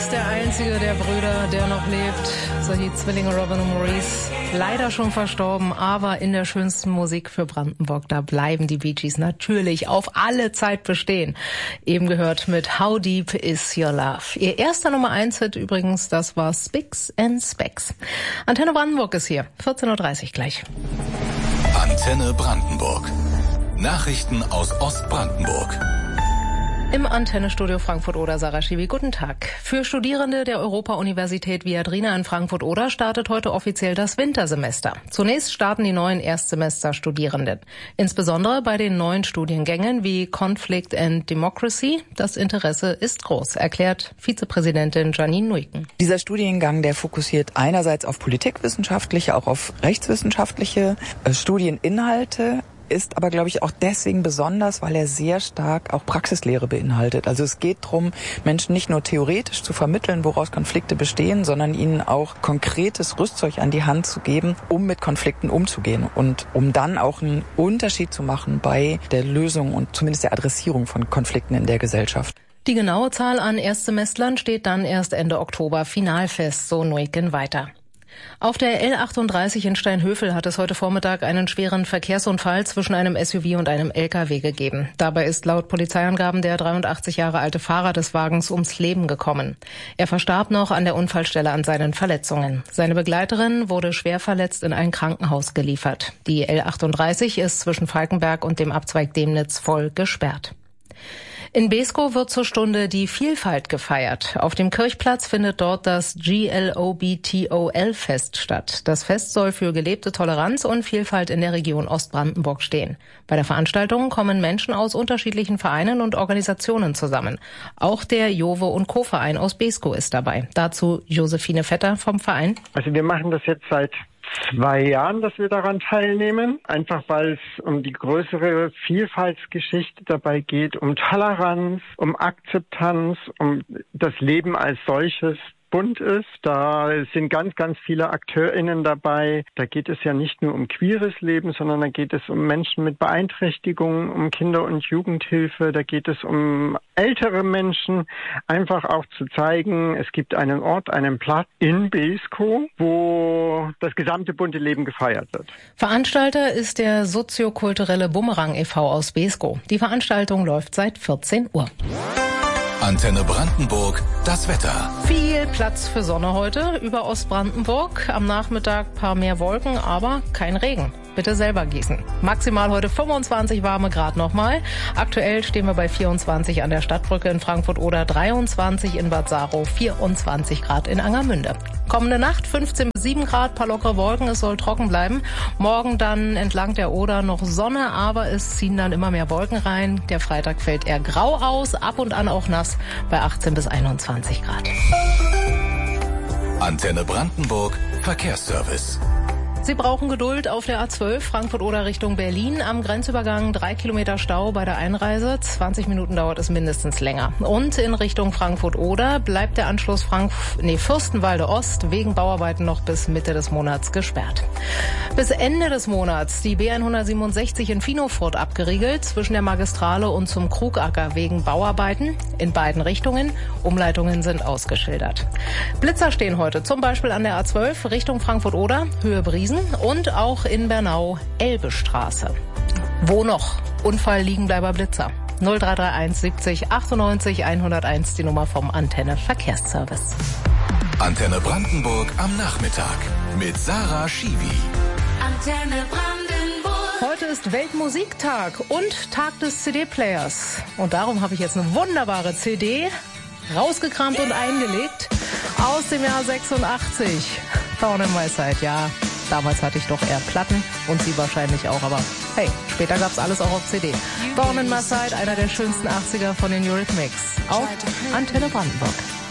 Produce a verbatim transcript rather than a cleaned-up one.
ist der einzige der Brüder, der noch lebt. So die Zwillinge Robin und Maurice, leider schon verstorben, aber in der schönsten Musik für Brandenburg, da bleiben die Bee Gees natürlich auf alle Zeit bestehen. Eben gehört mit How Deep Is Your Love. Ihr erster Nummer eins Hit übrigens, das war Spicks and Specks. Antenne Brandenburg ist hier, vierzehn Uhr dreißig gleich. Antenne Brandenburg. Nachrichten aus Ostbrandenburg. Im Antennestudio Frankfurt-Oder, Sarah Schiwi, guten Tag. Für Studierende der Europa-Universität Viadrina in Frankfurt-Oder startet heute offiziell das Wintersemester. Zunächst starten die neuen Erstsemester-Studierenden. Insbesondere bei den neuen Studiengängen wie Conflict and Democracy. Das Interesse ist groß, erklärt Vizepräsidentin Janine Nuiken. Dieser Studiengang, der fokussiert einerseits auf politikwissenschaftliche, auch auf rechtswissenschaftliche äh, Studieninhalte, ist aber, glaube ich, auch deswegen besonders, weil er sehr stark auch Praxislehre beinhaltet. Also es geht darum, Menschen nicht nur theoretisch zu vermitteln, woraus Konflikte bestehen, sondern ihnen auch konkretes Rüstzeug an die Hand zu geben, um mit Konflikten umzugehen und um dann auch einen Unterschied zu machen bei der Lösung und zumindest der Adressierung von Konflikten in der Gesellschaft. Die genaue Zahl an Erstsemestlern steht dann erst Ende Oktober final fest, so Nuiken weiter. Auf der L achtunddreißig in Steinhövel hat es heute Vormittag einen schweren Verkehrsunfall zwischen einem S U V und einem L K W gegeben. Dabei ist laut Polizeiangaben der dreiundachtzig Jahre alte Fahrer des Wagens ums Leben gekommen. Er verstarb noch an der Unfallstelle an seinen Verletzungen. Seine Begleiterin wurde schwer verletzt in ein Krankenhaus geliefert. Die L achtunddreißig ist zwischen Falkenberg und dem Abzweig Demnitz voll gesperrt. In Beeskow wird zur Stunde die Vielfalt gefeiert. Auf dem Kirchplatz findet dort das G L O B T O L-Fest statt. Das Fest soll für gelebte Toleranz und Vielfalt in der Region Ostbrandenburg stehen. Bei der Veranstaltung kommen Menschen aus unterschiedlichen Vereinen und Organisationen zusammen. Auch der Jowe und Co-Verein aus Beeskow ist dabei. Dazu Josephine Vetter vom Verein. Also wir machen das jetzt seit zwei Jahren, dass wir daran teilnehmen, einfach weil es um die größere Vielfaltsgeschichte dabei geht, um Toleranz, um Akzeptanz, um das Leben als solches bunt ist. Da sind ganz, ganz viele AkteurInnen dabei. Da geht es ja nicht nur um queeres Leben, sondern da geht es um Menschen mit Beeinträchtigungen, um Kinder- und Jugendhilfe. Da geht es um ältere Menschen. Einfach auch zu zeigen, es gibt einen Ort, einen Platz in Beeskow, wo das gesamte bunte Leben gefeiert wird. Veranstalter ist der soziokulturelle Bumerang e V aus Beeskow. Die Veranstaltung läuft seit vierzehn Uhr. Antenne Brandenburg, das Wetter. Viel Platz für Sonne heute über Ostbrandenburg. Am Nachmittag paar mehr Wolken, aber kein Regen. Bitte selber gießen. Maximal heute fünfundzwanzig warme Grad nochmal. Aktuell stehen wir bei vierundzwanzig an der Stadtbrücke in Frankfurt oder dreiundzwanzig in Bad Saro, vierundzwanzig Grad in Angermünde. Kommende Nacht fünfzehn bis sieben Grad, paar lockere Wolken, es soll trocken bleiben. Morgen dann entlang der Oder noch Sonne, aber es ziehen dann immer mehr Wolken rein. Der Freitag fällt eher grau aus, ab und an auch nass bei achtzehn bis einundzwanzig Grad. Antenne Brandenburg, Verkehrsservice. Sie brauchen Geduld auf der A zwölf Frankfurt-Oder Richtung Berlin. Am Grenzübergang drei Kilometer Stau bei der Einreise. zwanzig Minuten dauert es mindestens länger. Und in Richtung Frankfurt-Oder bleibt der Anschluss Frank nee, Fürstenwalde Ost wegen Bauarbeiten noch bis Mitte des Monats gesperrt. Bis Ende des Monats die B hundertsiebenundsechzig in Finofurt abgeriegelt, zwischen der Magistrale und zum Krugacker wegen Bauarbeiten in beiden Richtungen. Umleitungen sind ausgeschildert. Blitzer stehen heute zum Beispiel an der A zwölf Richtung Frankfurt-Oder, Höhe Briesen. Und auch in Bernau Elbestraße. Wo noch? Unfall Liegenbleiber Blitzer. null drei drei eins siebzig achtundneunzig hunderteins die Nummer vom Antenne Verkehrsservice. Antenne Brandenburg am Nachmittag mit Sarah Schiwi. Antenne Brandenburg. Heute ist Weltmusiktag und Tag des C D-Players. Und darum habe ich jetzt eine wunderbare C D rausgekramt und eingelegt aus dem Jahr sechsundachtzig. Thorn in My Side, ja. Damals hatte ich doch eher Platten und Sie wahrscheinlich auch, aber hey, später gab's alles auch auf C D. Thorn in My Side, einer der schönsten achtziger von den Eurythmics. Auf Antenne Brandenburg.